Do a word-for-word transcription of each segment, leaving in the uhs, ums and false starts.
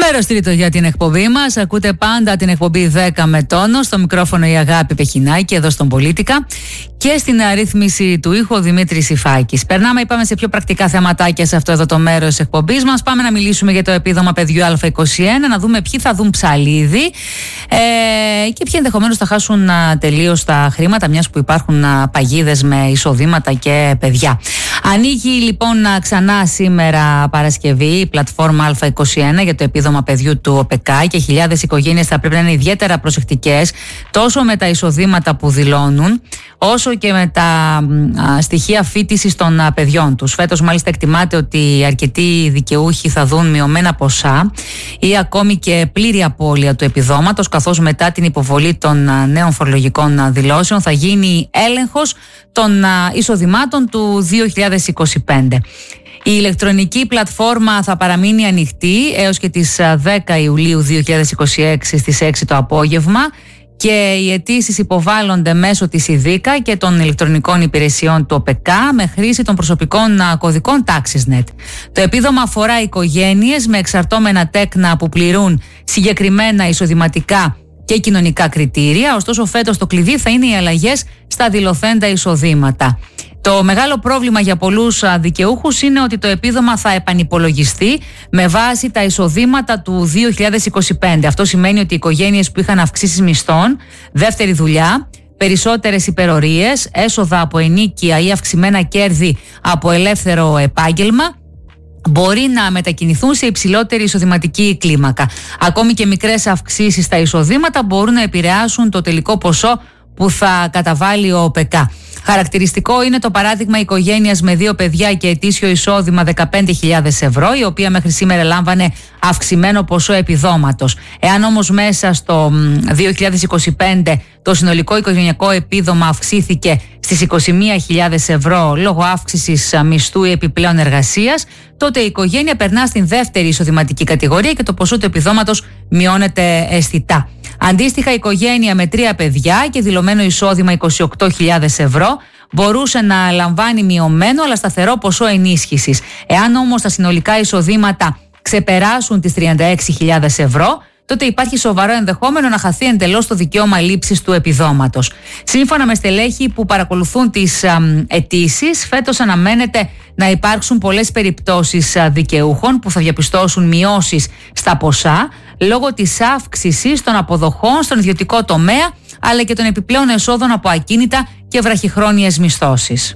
Μέρος τρίτο για την εκπομπή μας. Ακούτε πάντα την εκπομπή δέκα με τόνο. Στο μικρόφωνο η Αγάπη Πεχινάκη, εδώ στον Πολίτικα. Και στην αρρύθμιση του ήχου ο Δημήτρης Ιφάκης. Περνάμε, είπαμε, σε πιο πρακτικά θεματάκια σε αυτό εδώ το μέρος της εκπομπής μας. Πάμε να μιλήσουμε για το επίδομα παιδιού Α είκοσι ένα, να δούμε ποιοι θα δουν ψαλίδι ε, και ποιοι ενδεχομένως θα χάσουν τελείως τα χρήματα, μιας που υπάρχουν παγίδες με εισοδήματα και παιδιά. Ανοίγει λοιπόν ξανά σήμερα Παρασκευή η πλατφόρμα Α είκοσι ένα για το επίδομα παιδιού του ΟΠΕΚΑ και χιλιάδες οικογένειες θα πρέπει να είναι ιδιαίτερα προσεκτικές τόσο με τα εισοδήματα που δηλώνουν όσο και με τα α, στοιχεία φοιτησης των α, παιδιών τους. Φέτος μάλιστα εκτιμάται ότι αρκετοί δικαιούχοι θα δουν μειωμένα ποσά ή ακόμη και πλήρη απώλεια του επιδόματος, καθώς μετά την υποβολή των α, νέων φορολογικών α, δηλώσεων θα γίνει έλεγχος των α, εισοδημάτων του δύο χιλιάδες είκοσι πέντε. Η ηλεκτρονική πλατφόρμα θα παραμείνει ανοιχτή έως και τις δέκα Ιουλίου δύο χιλιάδες είκοσι έξι στις έξι το απόγευμα και οι αιτήσεις υποβάλλονται μέσω της ΙΔΙΚΑ και των ηλεκτρονικών υπηρεσιών του ΟΠΕΚΑ με χρήση των προσωπικών κωδικών TaxisNet. Το επίδομα αφορά οικογένειες με εξαρτώμενα τέκνα που πληρούν συγκεκριμένα εισοδηματικά και κοινωνικά κριτήρια, ωστόσο φέτος το κλειδί θα είναι οι αλλαγές στα δηλωθέντα εισοδήματα. Το μεγάλο πρόβλημα για πολλούς δικαιούχους είναι ότι το επίδομα θα επανυπολογιστεί με βάση τα εισοδήματα του δύο χιλιάδες είκοσι πέντε. Αυτό σημαίνει ότι οι οικογένειες που είχαν αυξήσεις μισθών, δεύτερη δουλειά, περισσότερες υπερορίες, έσοδα από ενίκεια ή αυξημένα κέρδη από ελεύθερο επάγγελμα μπορεί να μετακινηθούν σε υψηλότερη εισοδηματική κλίμακα. Ακόμη και μικρές αυξήσεις στα εισοδήματα μπορούν να επηρεάσουν το τελικό ποσό που θα καταβάλει ο ΟΠΕΚΑ. Χαρακτηριστικό είναι το παράδειγμα οικογένειας με δύο παιδιά και ετήσιο εισόδημα δεκαπέντε χιλιάδες ευρώ, η οποία μέχρι σήμερα λάμβανε αυξημένο ποσό επιδόματος. Εάν όμως μέσα στο δύο χιλιάδες είκοσι πέντε το συνολικό οικογενειακό επίδομα αυξήθηκε στις είκοσι μία χιλιάδες ευρώ λόγω αύξησης μισθού ή επιπλέον εργασίας, τότε η οικογένεια περνά στην δεύτερη εισοδηματική κατηγορία και το ποσό του επιδόματος μειώνεται αισθητά. Αντίστοιχα, η οικογένεια με τρία παιδιά και δηλωμένο εισόδημα είκοσι οκτώ χιλιάδες ευρώ μπορούσε να λαμβάνει μειωμένο αλλά σταθερό ποσό ενίσχυσης. Εάν όμως τα συνολικά εισοδήματα ξεπεράσουν τις τριάντα έξι χιλιάδες ευρώ, τότε υπάρχει σοβαρό ενδεχόμενο να χαθεί εντελώς το δικαίωμα λήψης του επιδόματος. Σύμφωνα με στελέχη που παρακολουθούν τις αιτήσεις, φέτος αναμένεται να υπάρξουν πολλές περιπτώσεις δικαιούχων που θα διαπιστώσουν μειώσεις στα ποσά λόγω της αύξησης των αποδοχών στον ιδιωτικό τομέα αλλά και των επιπλέον εσόδων από ακίνητα και βραχυχρόνιες μισθώσεις.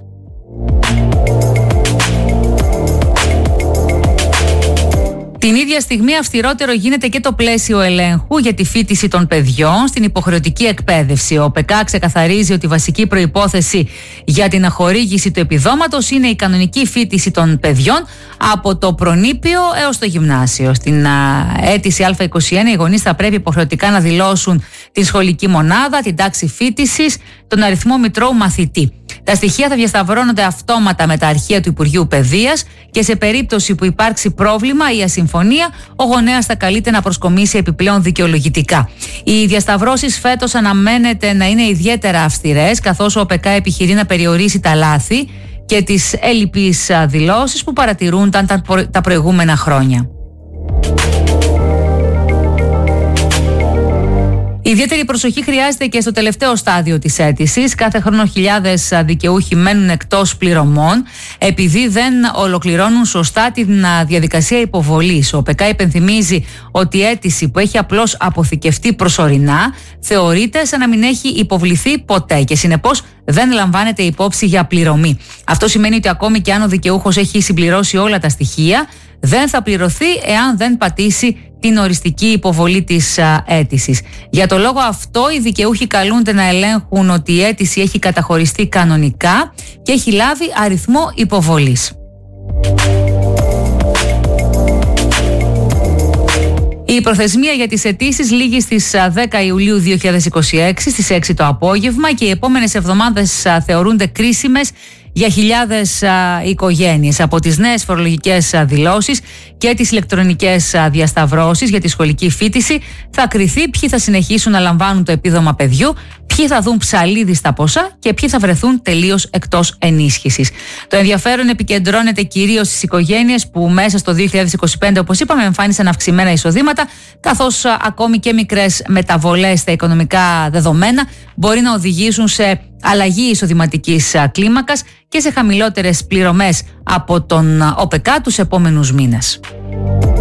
Την ίδια στιγμή αυστηρότερο γίνεται και το πλαίσιο ελέγχου για τη φοιτηση των παιδιών στην υποχρεωτική εκπαίδευση. Ο ΟΠΕΚΑ ξεκαθαρίζει ότι η βασική προϋπόθεση για την αχορήγηση του επιδόματος είναι η κανονική φοιτηση των παιδιών από το προνήπιο έως το γυμνάσιο. Στην αίτηση Α είκοσι ένα οι γονείς θα πρέπει υποχρεωτικά να δηλώσουν την σχολική μονάδα, την τάξη φοιτησης, τον αριθμό μητρώου μαθητή. Τα στοιχεία θα διασταυρώνονται αυτόματα με τα αρχεία του Υπουργείου Παιδείας και σε περίπτωση που υπάρξει πρόβλημα ή ασυμφωνία, ο γονέας θα καλείται να προσκομίσει επιπλέον δικαιολογητικά. Οι διασταυρώσεις φέτος αναμένεται να είναι ιδιαίτερα αυστηρές, καθώς ο ΟΠΕΚΑ επιχειρεί να περιορίσει τα λάθη και τις έλλειπεις δηλώσεις που παρατηρούνταν τα προηγούμενα χρόνια. Ιδιαίτερη προσοχή χρειάζεται και στο τελευταίο στάδιο της αίτησης. Κάθε χρόνο χιλιάδες δικαιούχοι μένουν εκτός πληρωμών επειδή δεν ολοκληρώνουν σωστά τη διαδικασία υποβολής. Ο ΟΠΕΚΑ υπενθυμίζει ότι η αίτηση που έχει απλώς αποθηκευτεί προσωρινά θεωρείται σαν να μην έχει υποβληθεί ποτέ και συνεπώς δεν λαμβάνεται υπόψη για πληρωμή. Αυτό σημαίνει ότι ακόμη και αν ο δικαιούχος έχει συμπληρώσει όλα τα στοιχεία, δεν θα πληρωθεί εάν δεν πατήσει την οριστική υποβολή της αίτησης. Για το λόγο αυτό, οι δικαιούχοι καλούνται να ελέγχουν ότι η αίτηση έχει καταχωριστεί κανονικά και έχει λάβει αριθμό υποβολής. Η προθεσμία για τις αιτήσεις λήγει στις δέκα Ιουλίου δύο χιλιάδες είκοσι έξι στις έξι το απόγευμα και οι επόμενες εβδομάδες θεωρούνται κρίσιμες για χιλιάδες οικογένειες. Από τις νέες φορολογικές δηλώσεις και τις ηλεκτρονικές διασταυρώσεις για τη σχολική φοιτηση θα κριθεί ποιοι θα συνεχίσουν να λαμβάνουν το επίδομα παιδιού, ποιοι θα δουν ψαλίδι στα ποσά και ποιοι θα βρεθούν τελείως εκτός ενίσχυσης. Το ενδιαφέρον επικεντρώνεται κυρίως στις οικογένειες που μέσα στο δύο χιλιάδες είκοσι πέντε, όπως είπαμε, εμφάνισαν αυξημένα εισοδήματα, καθώς ακόμη και μικρές μεταβολές στα οικονομικά δεδομένα μπορεί να οδηγήσουν σε αλλαγή εισοδηματικής κλίμακας και σε χαμηλότερες πληρωμές από τον ΟΠΕΚΑ τους επόμενους μήνες.